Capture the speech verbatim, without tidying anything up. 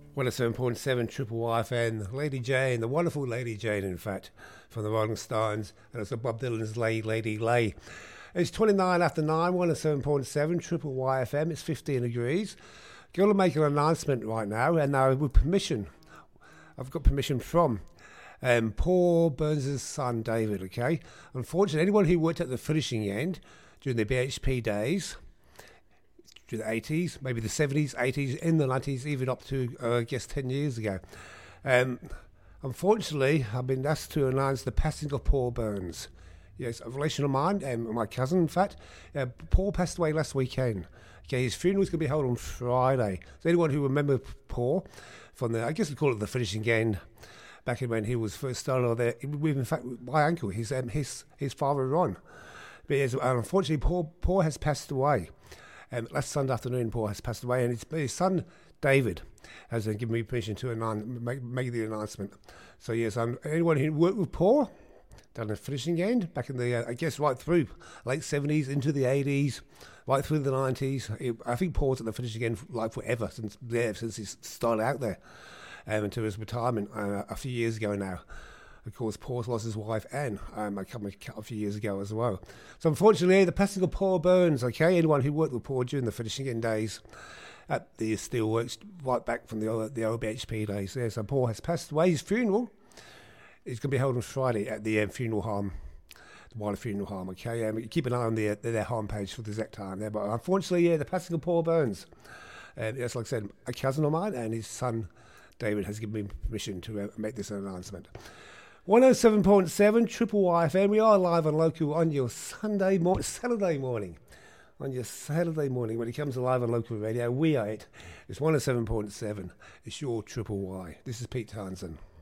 one oh seven point seven Triple Y F M, Lady Jane, the wonderful Lady Jane, in fact, from the Rolling Stones, and it's Bob Dylan's Lay, Lady Lay. It's twenty-nine after nine, one oh seven point seven Triple Y F M, it's fifteen degrees. Going to make an announcement right now, and now with permission, I've got permission from um, Paul Burns' son, David, okay? Unfortunately, anyone who worked at the finishing end during the B H P days, the eighties, maybe the seventies, eighties, in the nineties, even up to, uh, I guess, ten years ago. Um, unfortunately, I've been asked to announce the passing of Paul Burns. Yes, a relation of mine, um, my cousin, in fact. Uh, Paul passed away last weekend. Okay, his funeral is going to be held on Friday. So anyone who remembers Paul from the, I guess we call it the finishing end, back in when he was first started there, with, in fact, my uncle, his um, his his father, Ron. But yes, unfortunately, Paul, Paul has passed away. Um, last Sunday afternoon, Paul has passed away, and his, his son, David, has uh, given me permission to announce, make, make the announcement. So, yes, um, anyone who worked with Paul, done the finishing end, back in the, uh, I guess, right through late seventies, into the eighties, right through the nineties. It, I think Paul's at the finishing end like forever, since there, since he started out there, um, until his retirement uh, a few years ago now. Of course, Paul lost his wife, Anne, um, a, couple, a few years ago as well. So, unfortunately, the passing of Paul Burns, okay, anyone who worked with Paul during the finishing end days at the Steelworks, right back from the, the old B H P days there. So, Paul has passed away. His funeral is going to be held on Friday at the um, funeral home, the Wilder Funeral Home, okay? Um, keep an eye on their, their homepage for the exact time there. But, unfortunately, yeah, the passing of Paul Burns. And, yes, like I said, a cousin of mine and his son, David, has given me permission to uh, make this announcement. one oh seven point seven Triple Y F M. We are live and local on your Sunday morning, Saturday morning. On your Saturday morning, when it comes to live and local radio, we are it. It's one oh seven point seven. It's your Triple Y. This is Pete Townsend.